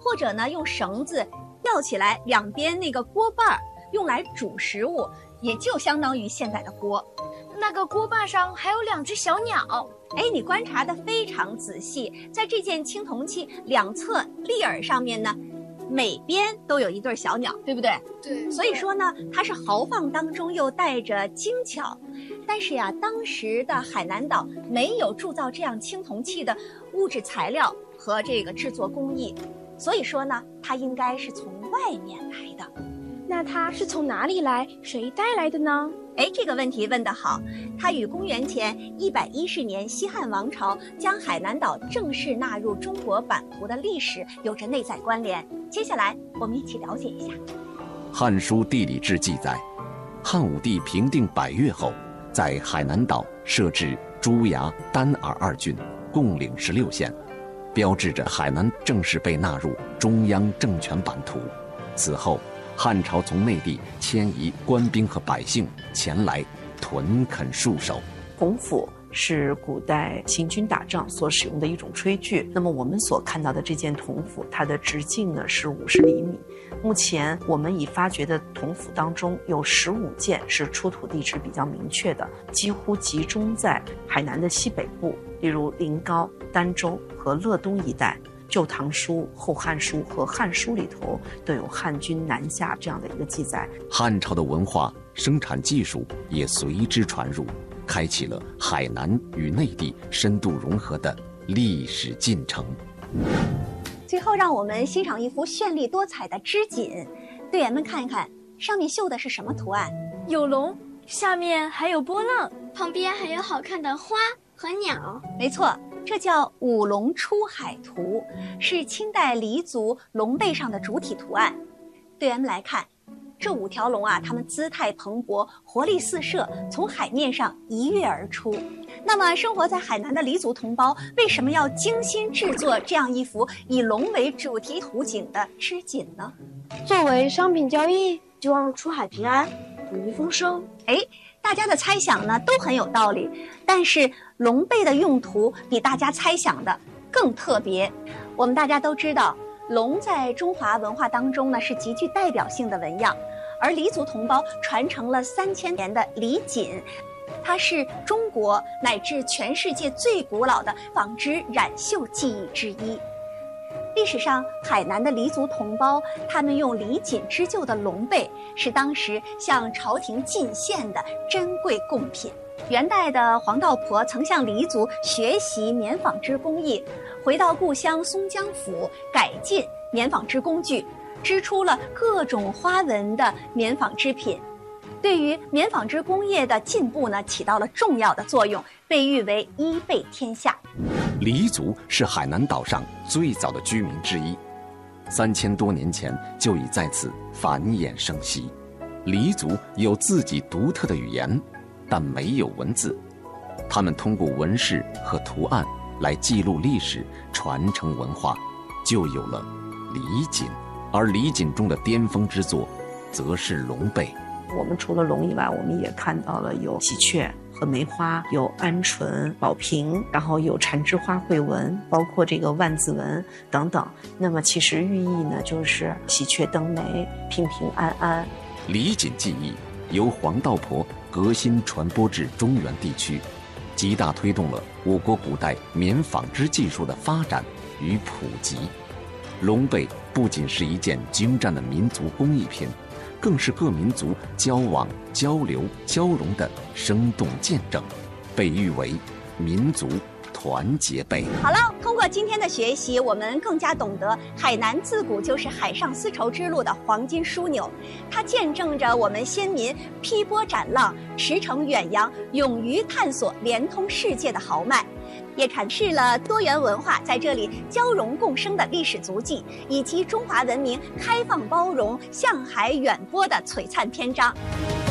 或者呢用绳子吊起来，两边那个锅把用来煮食物，也就相当于现在的锅。 那个锅把上还有2只小鸟。 哎，你观察得非常仔细，在这件青铜器两侧立耳上面呢，每边都有一对小鸟，对不对？ 对。 所以说呢，它是豪放当中又带着精巧。但是呀，当时的海南岛没有铸造这样青铜器的物质材料和这个制作工艺，所以说呢，它应该是从外面来的。 那它是从哪里来，谁带来的呢？ 哎，这个问题问得好，它与公元前110年西汉王朝将海南岛正式纳入中国版图的历史有着内在关联。接下来我们一起了解一下。 《汉书地理志》记载，汉武帝平定百越后，在海南岛设置朱崖、丹洱2郡，共领16县，标志着海南正式被纳入中央政权版图。此后，汉朝从内地迁移官兵和百姓前来屯垦戍守。 铜斧是古代行军打仗所使用的一种炊具。那么我们所看到的这件铜斧，它的直径呢是50厘米。目前我们已发掘的铜斧当中，有15件是出土地址比较明确的，几乎集中在海南的西北部，例如临高、儋州和乐东一带。旧唐书、后汉书和汉书里头都有汉军南下这样的一个记载。 汉朝的文化生产技术也随之传入，开启了海南与内地深度融合的历史进程。 最后让我们欣赏一幅绚丽多彩的织锦，队员们看一看，上面绣的是什么图案？ 有龙，下面还有波浪， 旁边还有好看的花和鸟。 没错，这叫五龙出海图，是清代黎族龙背上的主体图案。队员们来看，这5条龙啊，它们姿态蓬勃，活力四射，从海面上一跃而出。那么生活在海南的黎族同胞为什么要精心制作这样一幅以龙为主题图景的织锦呢？ 作为商品交易，希望出海平安，虎鱼丰收。 哎，大家的猜想呢都很有道理，但是龙背的用途比大家猜想的更特别。我们大家都知道，龙在中华文化当中呢是极具代表性的纹样，而黎族同胞传承了3000年的黎锦，它是中国乃至全世界最古老的纺织染绣技艺之一。历史上，海南的黎族同胞，他们用黎锦织就的龙背，是当时向朝廷进献的珍贵贡品。元代的黄道婆曾向黎族学习棉纺织工艺，回到故乡松江府，改进棉纺织工具，织出了各种花纹的棉纺织品。对于棉纺织工业的进步呢，起到了重要的作用，被誉为一备天下。 黎族是海南岛上最早的居民之一，3000多年前就已在此繁衍生息。黎族有自己独特的语言，但没有文字，他们通过纹饰和图案来记录历史，传承文化，就有了黎锦。而黎锦中的巅峰之作则是龙背。 我们除了龙以外，我们也看到了有喜鹊和梅花，有鹌鹑、宝瓶，然后有缠枝花卉纹，包括这个万字纹等等。那么其实寓意呢，就是喜鹊登梅，平平安安。 黎锦技艺由黄道婆革新传播至中原地区，极大推动了我国古代棉纺织技术的发展与普及。龙背不仅是一件精湛的民族工艺品，更是各民族交往、交流、交融的生动见证，被誉为民族团结背。 好了，通过今天的学习，我们更加懂得海南自古就是海上丝绸之路的黄金枢纽，它见证着我们先民劈波斩浪、驰骋远洋、勇于探索、连通世界的豪迈，也阐释了多元文化在这里交融共生的历史足迹，以及中华文明开放包容、向海远播的璀璨篇章。